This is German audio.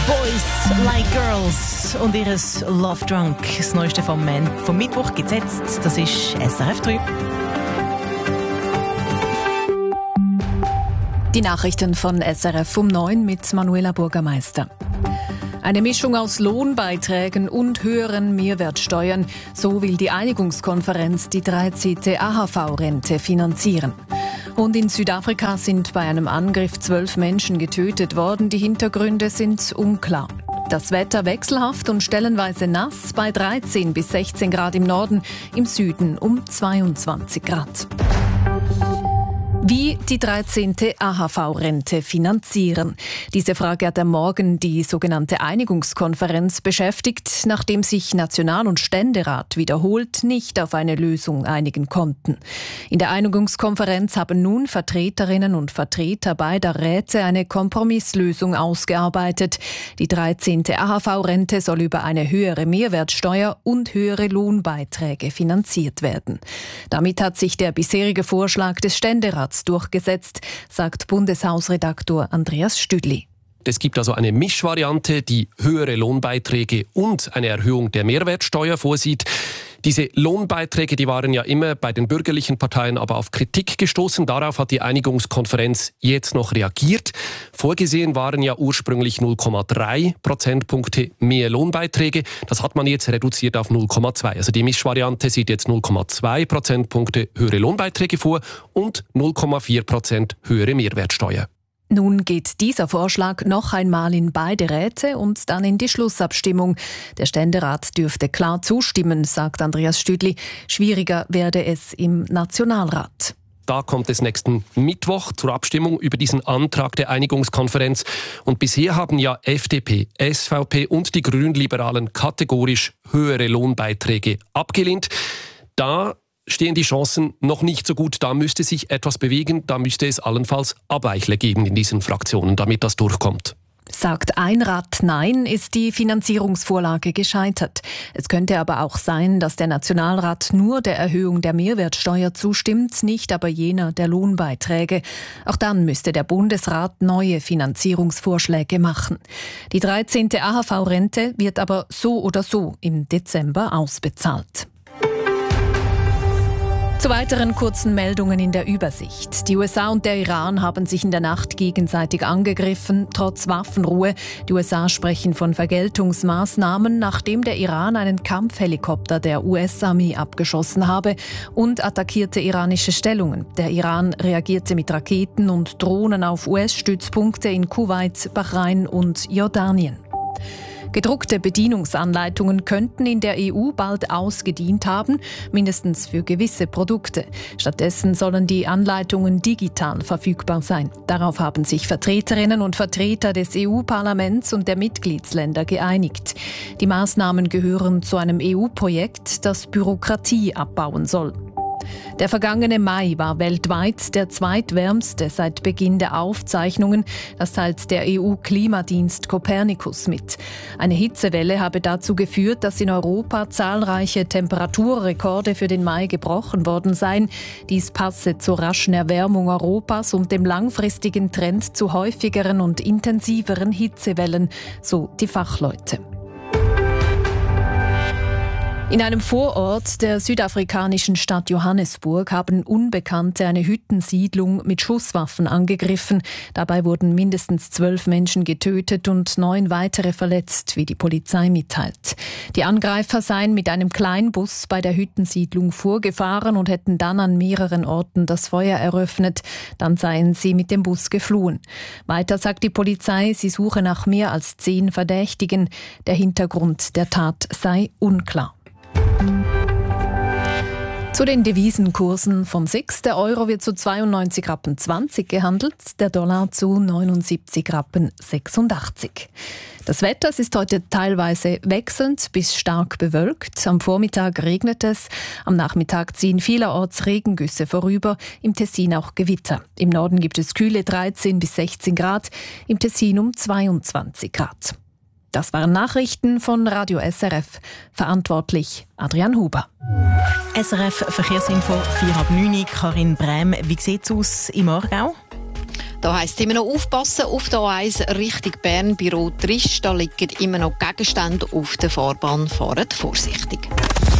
Boys Like Girls und ihres Love Drunk. Das Neueste vom Mittwoch gibt's jetzt. Das ist SRF 3. Die Nachrichten von SRF um 9 mit Manuela Bürgermeister. Eine Mischung aus Lohnbeiträgen und höheren Mehrwertsteuern. So will die Einigungskonferenz die 13. AHV-Rente finanzieren. Und in Südafrika sind bei einem Angriff 12 Menschen getötet worden. Die Hintergründe sind unklar. Das Wetter wechselhaft und stellenweise nass bei 13 bis 16 Grad im Norden, im Süden um 22 Grad. Wie die 13. AHV-Rente finanzieren? Diese Frage hat am Morgen die sogenannte Einigungskonferenz beschäftigt, nachdem sich National- und Ständerat wiederholt nicht auf eine Lösung einigen konnten. In der Einigungskonferenz haben nun Vertreterinnen und Vertreter beider Räte eine Kompromisslösung ausgearbeitet. Die 13. AHV-Rente soll über eine höhere Mehrwertsteuer und höhere Lohnbeiträge finanziert werden. Damit hat sich der bisherige Vorschlag des Ständerats durchgesetzt, sagt Bundeshausredaktor Andreas Stüdli. Es gibt also eine Mischvariante, die höhere Lohnbeiträge und eine Erhöhung der Mehrwertsteuer vorsieht. Diese Lohnbeiträge, die waren ja immer bei den bürgerlichen Parteien aber auf Kritik gestoßen. Darauf hat die Einigungskonferenz jetzt noch reagiert. Vorgesehen waren ja ursprünglich 0,3 Prozentpunkte mehr Lohnbeiträge. Das hat man jetzt reduziert auf 0,2. Also die Mischvariante sieht jetzt 0,2 Prozentpunkte höhere Lohnbeiträge vor und 0,4% höhere Mehrwertsteuer. Nun geht dieser Vorschlag noch einmal in beide Räte und dann in die Schlussabstimmung. Der Ständerat dürfte klar zustimmen, sagt Andreas Stüdli. Schwieriger werde es im Nationalrat. Da kommt es nächsten Mittwoch zur Abstimmung über diesen Antrag der Einigungskonferenz. Und bisher haben ja FDP, SVP und die Grünliberalen kategorisch höhere Lohnbeiträge abgelehnt. Da stehen die Chancen noch nicht so gut. Da müsste sich etwas bewegen. Da müsste es allenfalls Abweichler geben in diesen Fraktionen, damit das durchkommt. Sagt ein Rat Nein, ist die Finanzierungsvorlage gescheitert. Es könnte aber auch sein, dass der Nationalrat nur der Erhöhung der Mehrwertsteuer zustimmt, nicht aber jener der Lohnbeiträge. Auch dann müsste der Bundesrat neue Finanzierungsvorschläge machen. Die 13. AHV-Rente wird aber so oder so im Dezember ausbezahlt. Zu weiteren kurzen Meldungen in der Übersicht. Die USA und der Iran haben sich in der Nacht gegenseitig angegriffen, trotz Waffenruhe. Die USA sprechen von Vergeltungsmaßnahmen, nachdem der Iran einen Kampfhelikopter der US-Armee abgeschossen habe und attackierte iranische Stellungen. Der Iran reagierte mit Raketen und Drohnen auf US-Stützpunkte in Kuwait, Bahrain und Jordanien. Gedruckte Bedienungsanleitungen könnten in der EU bald ausgedient haben, mindestens für gewisse Produkte. Stattdessen sollen die Anleitungen digital verfügbar sein. Darauf haben sich Vertreterinnen und Vertreter des EU-Parlaments und der Mitgliedsländer geeinigt. Die Maßnahmen gehören zu einem EU-Projekt, das Bürokratie abbauen soll. Der vergangene Mai war weltweit der zweitwärmste seit Beginn der Aufzeichnungen. Das teilt der EU-Klimadienst Copernicus mit. Eine Hitzewelle habe dazu geführt, dass in Europa zahlreiche Temperaturrekorde für den Mai gebrochen worden seien. Dies passe zur raschen Erwärmung Europas und dem langfristigen Trend zu häufigeren und intensiveren Hitzewellen, so die Fachleute. In einem Vorort der südafrikanischen Stadt Johannesburg haben Unbekannte eine Hüttensiedlung mit Schusswaffen angegriffen. Dabei wurden mindestens 12 Menschen getötet und 9 weitere verletzt, wie die Polizei mitteilt. Die Angreifer seien mit einem Kleinbus bei der Hüttensiedlung vorgefahren und hätten dann an mehreren Orten das Feuer eröffnet. Dann seien sie mit dem Bus geflohen. Weiter sagt die Polizei, sie suche nach mehr als 10 Verdächtigen. Der Hintergrund der Tat sei unklar. Zu den Devisenkursen vom 6. Der Euro wird zu 92,20 Rappen gehandelt, der Dollar zu 79,86 Rappen. Das Wetter ist heute teilweise wechselnd bis stark bewölkt. Am Vormittag regnet es, am Nachmittag ziehen vielerorts Regengüsse vorüber, im Tessin auch Gewitter. Im Norden gibt es kühle 13 bis 16 Grad, im Tessin um 22 Grad. Das waren Nachrichten von Radio SRF. Verantwortlich Adrian Huber. SRF Verkehrsinfo 8:30, Karin Brem. Wie sieht es aus im Aargau? Da heisst es immer noch aufpassen, auf der A1 Richtung Bern bei Rot-Risch. Da liegen immer noch Gegenstände auf der Fahrbahn. Fahrt vorsichtig.